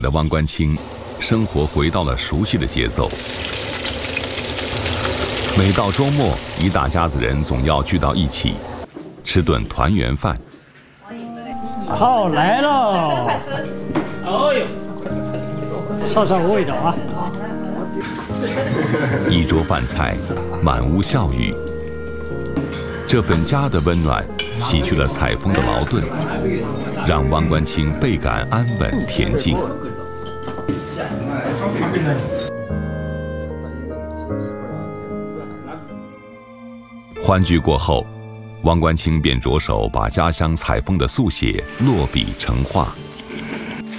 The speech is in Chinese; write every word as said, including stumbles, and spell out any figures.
的汪官清，生活回到了熟悉的节奏。每到周末，一大家子人总要聚到一起，吃顿团圆饭。 好，来喽！ 哎呦， 稍稍味道啊！ 一桌饭菜，满屋笑语。这份家的温暖，洗去了采风的劳顿，让汪官清倍感安稳恬静。欢聚过后，汪官清便着手把家乡采风的速写落笔成画。